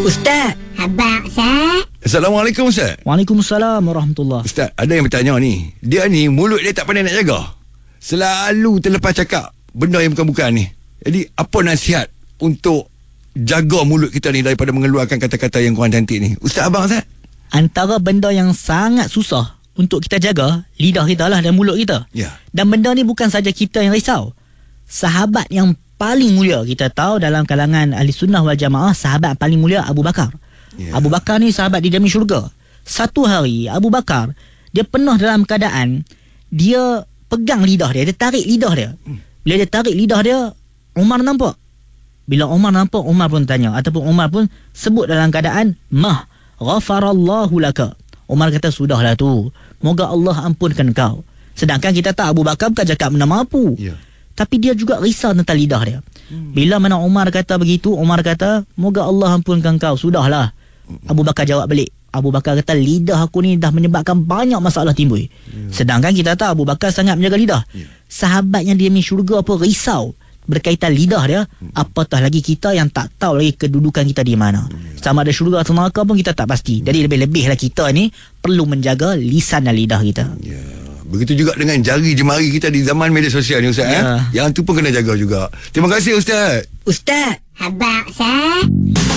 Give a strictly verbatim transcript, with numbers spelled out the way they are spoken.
Ustaz. Abang Ustaz. Assalamualaikum Ustaz. Waalaikumsalam warahmatullahi. Ustaz, ada yang bertanya ni. Dia ni mulut dia tak pandai nak jaga. Selalu terlepas cakap benda yang bukan-bukan ni. Jadi apa nasihat untuk jaga mulut kita ni daripada mengeluarkan kata-kata yang kurang cantik ni? Ustaz abang Ustaz. Antara benda yang sangat susah untuk kita jaga, lidah kita lah dan mulut kita. Ya. Dan benda ni bukan saja kita yang risau. Sahabat yang paling mulia kita tahu dalam kalangan ahli sunnah wal jamaah, sahabat paling mulia Abu Bakar. Ya. Abu Bakar ni sahabat dijamin syurga. Satu hari Abu Bakar dia pernah dalam keadaan dia pegang lidah dia, dia tarik lidah dia. Bila dia tarik lidah dia, Umar nampak. Bila Umar nampak, Umar pun tanya, ataupun Umar pun sebut dalam keadaan mah ghafarallahu laka. Umar kata sudahlah tu, moga Allah ampunkan kau. Sedangkan kita tahu Abu Bakar bukan cakap benda mampu. Ya. Tapi dia juga risau tentang lidah dia. Hmm. Bila mana Umar kata begitu, Umar kata, moga Allah ampunkan kau. Sudahlah. Hmm. Abu Bakar jawab balik. Abu Bakar kata, lidah aku ni dah menyebabkan banyak masalah timbul. Hmm. Sedangkan kita tahu Abu Bakar sangat menjaga lidah. Hmm. Sahabat yang dia di syurga apa risau berkaitan lidah dia. Hmm. Apatah lagi kita yang tak tahu lagi kedudukan kita di mana. Hmm. Sama ada syurga atau neraka pun kita tak pasti. Hmm. Jadi lebih-lebihlah kita ni perlu menjaga lisan dan lidah kita. Ya. Begitu juga dengan jari jemari kita di zaman media sosial ni Ustaz. Ya. Eh? Yang tu pun kena jaga juga. Terima kasih Ustaz. Ustaz. Abang Ustaz.